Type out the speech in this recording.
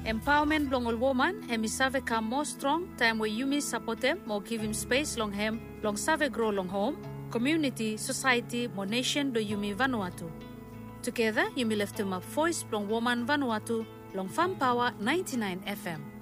Empowerment long all woman, hemi save come more strong, time where you support them, more give him space long him, long save grow long home, community, society, more nation do Yumi Vanuatu. Together, Yumi left him up voice long woman Vanuatu, long Farm Power 99 FM.